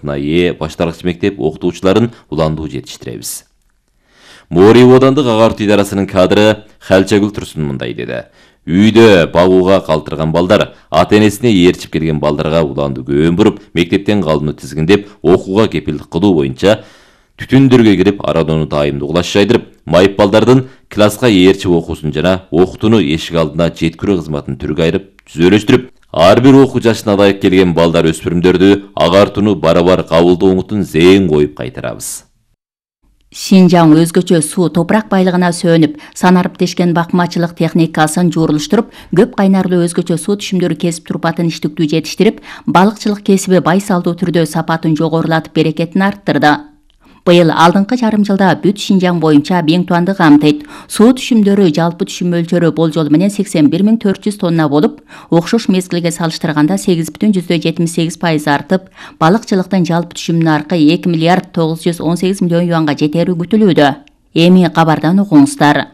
маалыматына ээ башталгыч мектеп окутуучуларын уландуу жетиштиребиз. Моори оодандык агартуу идарасынын кадры Халчагүл Турсун мындай деди. Үйдө багууга калтырган балдар ата-энесине ээрчип келген балдарга уланды көөн буруп, мектептен калууну тизгиндеп, окууга кепилдик кылуу боюнча түтүндөргө кирип, арадоону дайымдуу кулаш жайдырып, майып балдардын класска ээрчип окуусун жана окутууну эшик алдына жеткирүү кызматын түргө айырып, түзөлөштүрүп, ар бир окуу жашына ылайык келген балдар өспүрүмдөрдү агартууну барабар кабылдоо оңутун зээн коюп кайтарабыз. Шинжаң өзгөчө суу топурак байлыгына сөөнүп, санариптешкен бакмачылык техникасын жуурулуштуруп, көп кайнарлуу өзгөчө суу түшүмдөрү кесип турпатын иштиктүү жетиштирип, балыкчылык кесиби байсалдуу түрдө сапатын жогорулатып, берекетин арттырды. Быйыл алдыңкы жарым жылда бүт Шинжаң боюнча Биңтуанды камтыйт. Суу түшүмдөрү жалпы түшүм мөлчөрү болжол менен 81.400 тонна болуп, окшош мезгилге салыштырганда 8,78% артып, балыкчылыктын жалпы түшүмүнүн аркы 2 миллиард 918 миллион юанга жетери күтүлүүдө. Эми кабардан угуңуздар.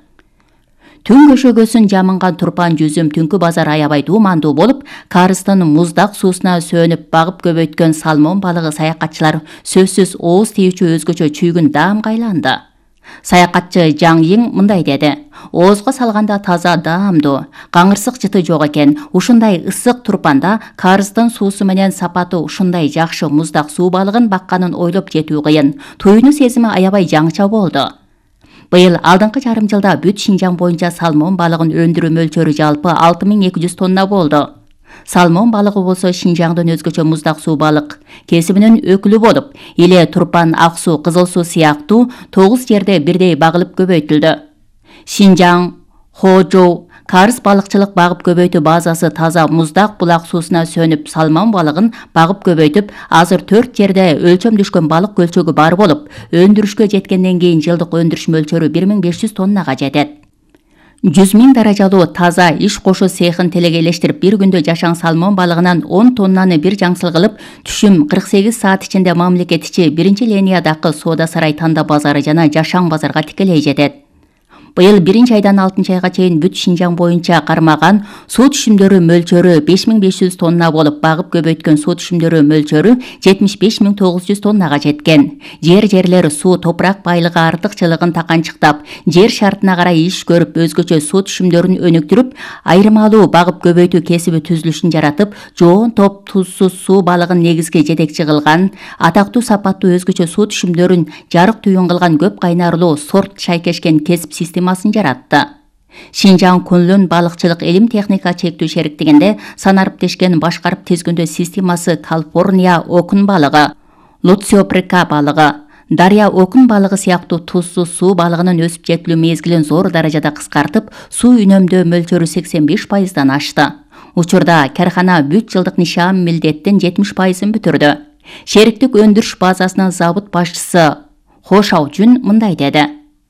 Түн көшөгөсүн жамынган турпан жүзүм түнкү базар аябай дуумандуу болуп, Карыстын муздак суусуна сөөнүп багып көбөйткөн салмон балыгы саякатчылар сөзсүз ооз тийүүчү өзгөчө чүйгүн даамга айланды. Саякатчы Жаң Йиң мындай деди. Оозго салганда таза даамдуу, каңырсык жыты жок экен. Ушундай ысык турпанда Карыстын суусу менен сапаты ушундай жакшы муздак суу балыгын бакканын ойлоп жетүү кыйын. Туюну сезими аябай жаңыча болду. Быйыл алдыңкы жарым жылда бүт Шинжаң боюнча салмон балыгын өндүрүү мөлчөрү жалпы 6200 тонна болду. Салмон балыгы болсо Шинжаңдын өзгөчө муздак суу балык кесибинин өкүлү болуп, Иле, Турпан, Ак суу, Кызыл суу сыяктуу 9 жерде бирдей багылып көбөйтүлдү. Шинжаң, Хожоу, Карыс балыкчылык багып көбөйтүү базасы таза муздак булак суусуна сөнүп, салмон балыгын багып көбөйтүп, азыр 4 жерде өлчөмдөшкөн балык көлчөгү бар болуп, өндүрүшкө жеткенден кийин жылдык өндүрүш мөлчөрү 1500 тоннага жетет. 100 000 даражалуу таза иш кошу цехин телегейлештирип, бир күндө жашаң салмон балыгынан 10 тоннаны бир жаңсыл кылып, түшүм 48 саат ичинде мамлекет ичи 1-линиядагы Соода сарай Танда базары жана Жашаң базарга тикелей жетет. Быйыл 1 айдан 6 айга чейин бүт Шинжаң боюнча кармаган суу түшүмдөрү мөлчөрү 5500 тонна болуп, багып көбөйткөн суу түшүмдөрү мөлчөрү 75900 тоннага жеткен. Жерлер суу топурак байлыгы артыкчылыгын таканчыктап, жер шартына карай иш көрүп, өзгөчө суу түшүмдөрүн өнүктүрүп, айырмалуу багып көбөйтүү кесиби түзүлүшүн жаратып, жоон топ тузсуз суу балыгын негизги жетекчи кылган, атактуу сапаттуу өзгөчө суу түшүмдөрүн жарык түйүн кылган көп кайнарлуу сорт шайкешкен кесип системасын жаратты. Шинжаң Күнлүн балыкчылык элим техника чектүү шериктигинде санариптешкен башкарып тизгөндөө системасы Калифорния окун балыгы, Луциопрека балыгы, Дарья окун балыгы сыяктуу тузсуз суу балыгынын өсүп жетилүү мезгилин зор даражада кыскартып, суу үнөмдөө мөлчөрү 85%дан ашты. Учурда кархана бүт жылдык нишан милдеттин 70%ын бүтүрдү. Шериктик өндүрүш базасынын забыт башчысы Хошау Жүн мындай деди.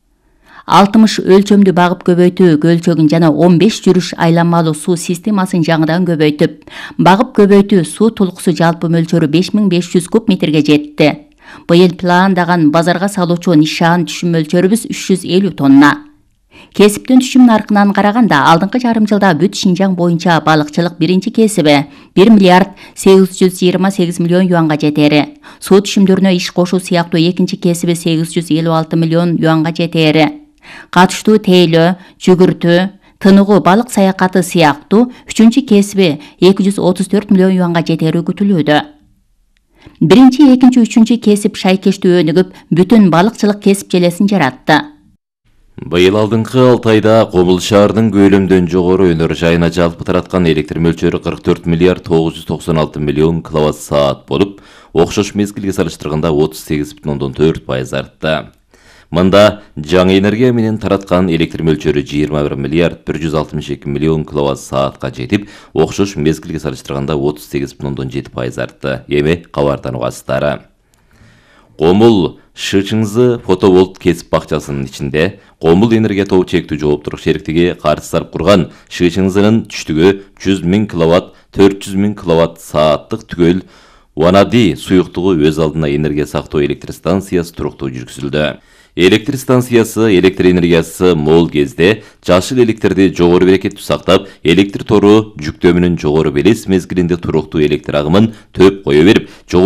60 өлчөмдү багып көбөйтүү көлчөгүн жана 15 жүрүш айланмалуу суу системасын жаңыдан көбөйтүп, багып көбөйтүү суу тулкусу жалпы мөлчөрү 5500 куб метрге жетти. Быйыл пландаган базарга салуучу нишан түшүм мөлчөрүбүз 350 тонна. Кесиптин түшүм наркынан караганда алдыңкы жарым жылда бүт Шинжаң боюнча балыкчылык биринчи кесиби 1 миллиард 828 миллион юанга жетери. Суу түшүмдөрүнө иш кошуу сыяктуу экинчи кесиби 856 миллион юанга жетери. Катыштуу тейлөө, жүгүртүү, тыныгуу балык саякаты сыяктуу үчүнчү кесиби 234 миллион юанга жетери күтүлүүдө. Биринчи, экинчи, үчүнчү кесип шайкештүү өнүгүп, бүтүн балыкчылык кесип желесин жаратты. Быйыл алдыңкы 6 айда Комул шаарынын көлөмдөн жогору өнөр жайына жалпы тараткан электр мөлчөрү 44 миллиард 996 миллион киловатт саат болуп, окшош мезгилге салыштырганда 38,4% артты. Мында жаңы энергия менен тараткан электр мөлчөрү 21 миллиард 162 миллион киловатт саатка жетип, окшош мезгилге салыштырганда 38,7% артты. Эми кабардан угасыздар. Комул Шычыңзы фотоволт кесип бакчасынын ичинде Комул энергия тобу чектүү жооптурук шериктиги карыз сарп курган Шычыңзынын түштүгү 100 000 киловатт, 400 000 киловатт сааттык түгөл Ванади суюктугу өз алдына энергия сактоо электр станциясы туруктуу жүргүзүлдү. Электр станциясы электр энергиясы мол кезде жашыл электрди жогору берекеттүү сактап, электр тору жүктөмүнүн жогору белес мезгилинде туруктуу электр агымын төп кое берип,